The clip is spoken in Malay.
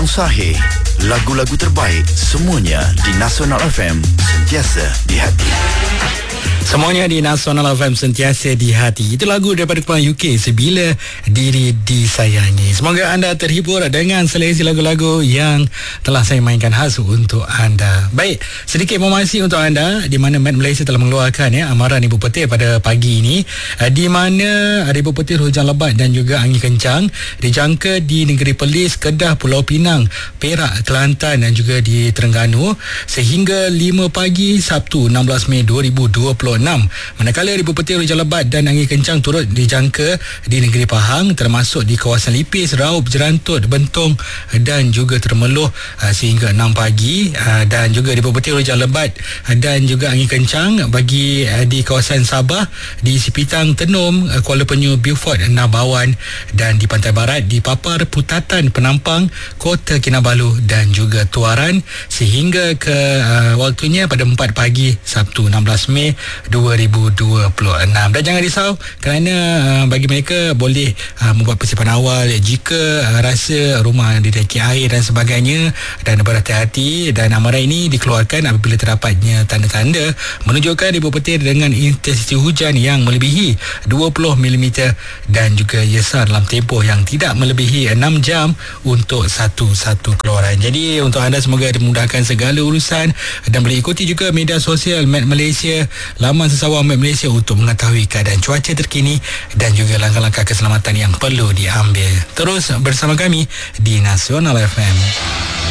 Sahih. Lagu-lagu terbaik semuanya di Nasional FM, sentiasa di hati. Semuanya di Nasional FM, sentiasa di hati. Itu lagu daripada kumpulan UK, Sebila Diri Disayangi. Semoga anda terhibur dengan seleksi lagu-lagu yang telah saya mainkan khas untuk anda. Baik, sedikit informasi untuk anda di mana Met Malaysia telah mengeluarkan amaran ibu petir pada pagi ini, di mana ada ibu petir, hujan lebat dan juga angin kencang dijangka di negeri Perlis, Kedah, Pulau Pinang, Perak, Kelantan dan juga di Terengganu sehingga 5 pagi Sabtu 16 Mei 2026. Manakala ibu petir, hujan lebat dan angin kencang turut dijangka di negeri Pahang, termasuk di kawasan Lipis, Raub, Jerantut, Bentong dan juga Temerloh sehingga 6 pagi, dan juga ibu petir, hujan lebat dan juga angin kencang bagi di kawasan Sabah, di Sipitang, Tenom, Kuala Penyu, Beaufort, Nabawan dan di pantai barat di Papar, Putatan, Penampang, Kota Kinabalu dan juga Tuaran sehingga ke waktunya pada 4 pagi Sabtu 16 Mei 2026. Dan jangan risau kerana bagi mereka boleh membuat persiapan awal jika rasa rumah didaki air dan sebagainya, dan berhati-hati. Dan amaran ini dikeluarkan apabila terdapatnya tanda-tanda menunjukkan ibu petir dengan intensiti hujan yang melebihi 20 mm dan juga yesar dalam tempoh yang tidak melebihi 6 jam untuk satu-satu keluaran. Jadi untuk anda semoga dimudahkan segala urusan dan boleh ikuti juga media sosial Met Malaysia, laman sesawang Met Malaysia untuk mengetahui keadaan cuaca terkini dan juga langkah-langkah keselamatan yang perlu diambil. Terus bersama kami di Nasional FM.